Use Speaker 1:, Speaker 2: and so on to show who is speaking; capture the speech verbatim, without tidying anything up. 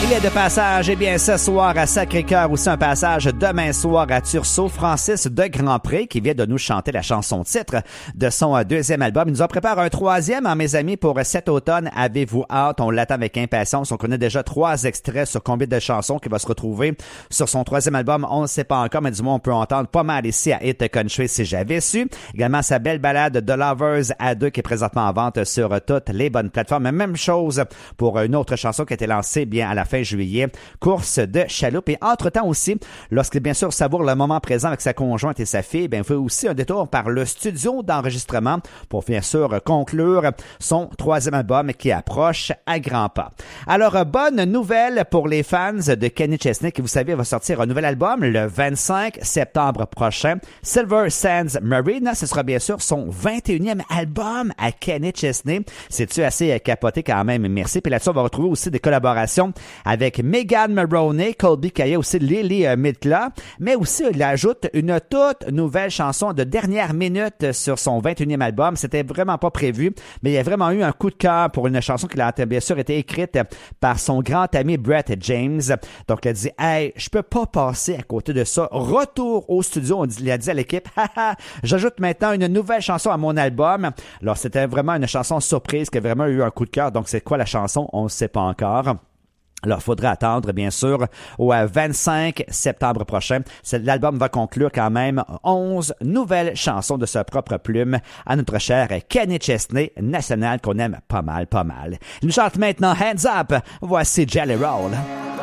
Speaker 1: Il est de passage, eh bien, ce soir à Sacré-Cœur, aussi un passage demain soir à Tursault, Francis de Grandpré, qui vient de nous chanter la chanson titre de son deuxième album. Il nous en prépare un troisième, hein, mes amis, pour cet automne. Avez-vous hâte? On l'attend avec impatience. On connaît déjà trois extraits sur combien de chansons qui va se retrouver sur son troisième album. On ne sait pas encore, mais du moins, on peut entendre pas mal ici à Hit Country si j'avais su. Également, sa belle balade The Lovers à deux qui est présentement en vente sur toutes les bonnes plateformes. Même chose pour une autre chanson qui a été lancée bien à la fin juillet, Course de chaloupe. Et entre-temps aussi, lorsqu'il bien sûr savoure le moment présent avec sa conjointe et sa fille, bien, il fait aussi un détour par le studio d'enregistrement pour bien sûr conclure son troisième album qui approche à grands pas. Alors, bonne nouvelle pour les fans de Kenny Chesney qui, vous savez, va sortir un nouvel album le vingt-cinq septembre prochain. Silver Sands Marina, ce sera bien sûr son vingt et unième album à Kenny Chesney. C'est-tu assez capoté quand même? Merci. Puis là-dessus, on va retrouver aussi des collaborations avec Megan Maroney, Colby Kaye, aussi Lily euh, Mitla, mais aussi il ajoute une toute nouvelle chanson de dernière minute sur son vingt et unième album. C'était vraiment pas prévu, mais il y a vraiment eu un coup de cœur pour une chanson qui a bien sûr été écrite par son grand ami Brett James. Donc il a dit, hey, je peux pas passer à côté de ça. Retour au studio, on dit, il a dit à l'équipe, haha, j'ajoute maintenant une nouvelle chanson à mon album. Alors c'était vraiment une chanson surprise qui a vraiment eu un coup de cœur. Donc c'est quoi la chanson? On ne sait pas encore. Alors, il faudra attendre, bien sûr, au vingt-cinq septembre prochain. L'album va conclure quand même onze nouvelles chansons de sa propre plume à notre cher Kenny Chesney, national qu'on aime pas mal, pas mal. Il nous chante maintenant Hands Up. Voici Jelly Roll.